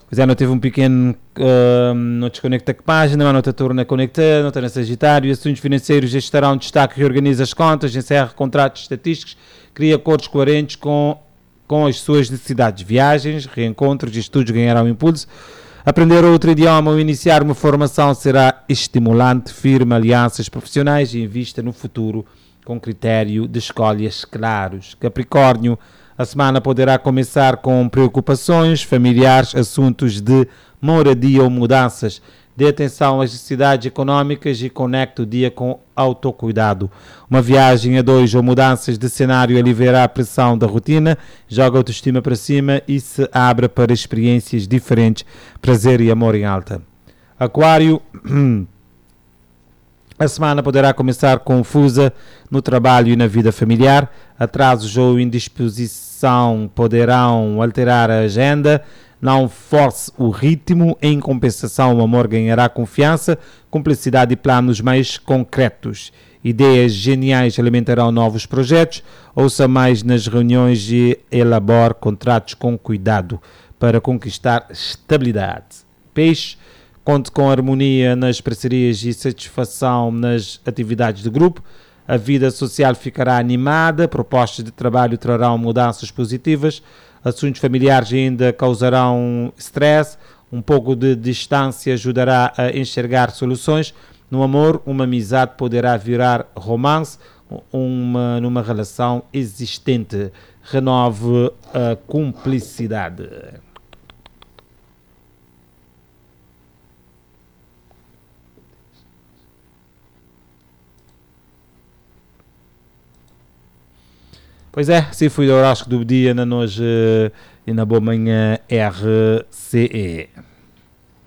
Já não teve um pequeno, não desconecta que página, mas não te torna a conectar, não está na Sagitário, assuntos financeiros estarão em destaque, reorganiza as contas, encerra contratos estatísticos, cria acordos coerentes com as suas necessidades, viagens, reencontros e estudos ganharão impulso, aprender outro idioma ou iniciar uma formação será estimulante, firme alianças profissionais e invista no futuro com critério de escolhas claros. Capricórnio, a semana poderá começar com preocupações familiares, assuntos de moradia ou mudanças. Dê atenção às necessidades económicas e conecte o dia com autocuidado. Uma viagem a dois ou mudanças de cenário aliviará a pressão da rotina, joga a autoestima para cima e se abre para experiências diferentes, prazer e amor em alta. Aquário, a semana poderá começar confusa no trabalho e na vida familiar. Atrasos ou indisposição poderão alterar a agenda. Não force o ritmo. Em compensação, o amor ganhará confiança, cumplicidade e planos mais concretos. Ideias geniais alimentarão novos projetos. Ouça mais nas reuniões e elabore contratos com cuidado para conquistar estabilidade. Peixe, conte com harmonia nas parcerias e satisfação nas atividades de grupo. A vida social ficará animada, propostas de trabalho trarão mudanças positivas, assuntos familiares ainda causarão stress, um pouco de distância ajudará a enxergar soluções. No amor, uma amizade poderá virar romance numa relação existente. Renove a cumplicidade. Pois é, se fui do horóscopo do dia na noite e na boa manhã RCE.